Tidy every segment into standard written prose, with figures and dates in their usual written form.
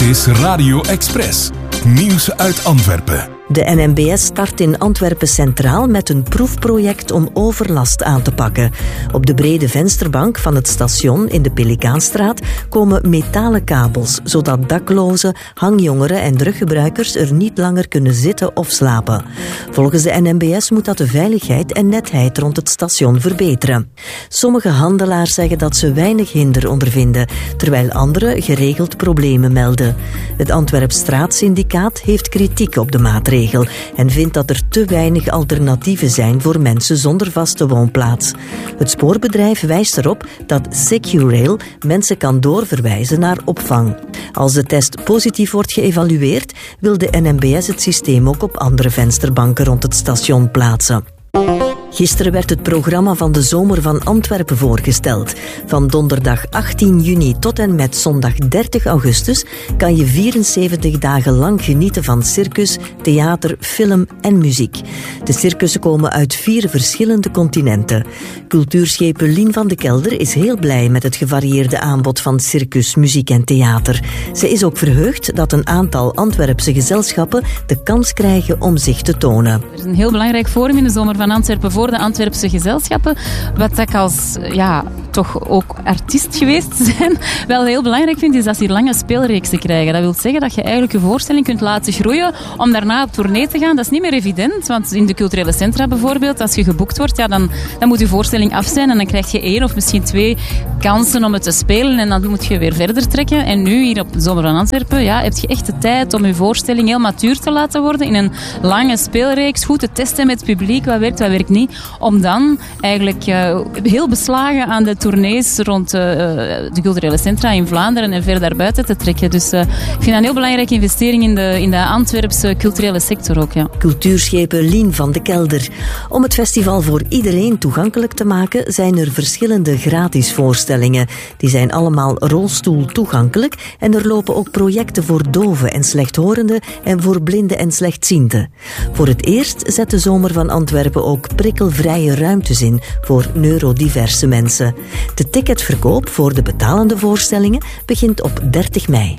is Radio Express. Nieuws uit Antwerpen. De NMBS start in Antwerpen Centraal met een proefproject om overlast aan te pakken. Op de brede vensterbank van het station in de Pelikaanstraat komen metalen kabels, zodat daklozen, hangjongeren en druggebruikers er niet langer kunnen zitten of slapen. Volgens de NMBS moet dat de veiligheid en netheid rond het station verbeteren. Sommige handelaars zeggen dat ze weinig hinder ondervinden, terwijl anderen geregeld problemen melden. Het Antwerps Straatsyndicaat heeft kritiek op de maatregel en vindt dat er te weinig alternatieven zijn voor mensen zonder vaste woonplaats. Het spoorbedrijf wijst erop dat Securail mensen kan doorverwijzen naar opvang. Als de test positief wordt geëvalueerd, wil de NMBS het systeem ook op andere vensterbanken rond het station plaatsen. Gisteren werd het programma van de Zomer van Antwerpen voorgesteld. Van donderdag 18 juni tot en met zondag 30 augustus kan je 74 dagen lang genieten van circus, theater, film en muziek. De circussen komen uit 4 verschillende continenten. Cultuurschepen Lien van de Kelder is heel blij met het gevarieerde aanbod van circus, muziek en theater. Ze is ook verheugd dat een aantal Antwerpse gezelschappen de kans krijgen om zich te tonen. Er is een heel belangrijk forum in de Zomer van Antwerpen voor de Antwerpse gezelschappen. Wat ik als toch ook artiest geweest zijn wel heel belangrijk vind, is dat ze hier lange speelreeksen krijgen. Dat wil zeggen dat je eigenlijk je voorstelling kunt laten groeien om daarna op tournee te gaan. Dat is niet meer evident, want in de culturele centra bijvoorbeeld, als je geboekt wordt, dan moet je voorstelling af zijn en dan krijg je 1 of misschien 2 kansen om het te spelen en dan moet je weer verder trekken. En nu, hier op de Zomer van Antwerpen, heb je echt de tijd om je voorstelling heel matuur te laten worden in een lange speelreeks, goed te testen met het publiek, wat werkt niet, om dan eigenlijk heel beslagen aan de tournees rond de culturele centra in Vlaanderen en ver daarbuiten te trekken. Dus ik vind dat een heel belangrijke investering in de Antwerpse culturele sector ook. Ja. Cultuurschepen Lien van de Kelder. Om het festival voor iedereen toegankelijk te maken zijn er verschillende gratis voorstellingen. Die zijn allemaal rolstoeltoegankelijk en er lopen ook projecten voor doven en slechthorenden en voor blinden en slechtzienden. Voor het eerst zet de Zomer van Antwerpen ook prikkelvrije ruimtes in voor neurodiverse mensen. De ticketverkoop voor de betalende voorstellingen begint op 30 mei.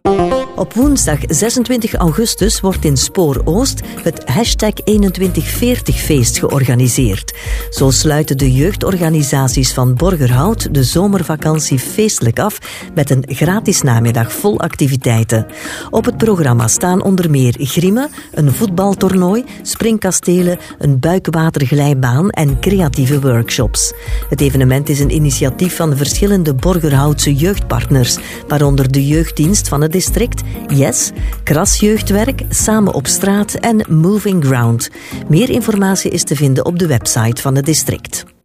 Op woensdag 26 augustus wordt in Spoor Oost het #2140feest georganiseerd. Zo sluiten de jeugdorganisaties van Borgerhout de zomervakantie feestelijk af met een gratis namiddag vol activiteiten. Op het programma staan onder meer grimmen, een voetbaltoernooi, springkastelen, een buikwaterglijbaan en creatieve workshops. Het evenement is een initiatief van verschillende Borgerhoutse jeugdpartners, waaronder de jeugddienst van het district, Yes, Kras Jeugdwerk, Samen op Straat en Moving Ground. Meer informatie is te vinden op de website van het district.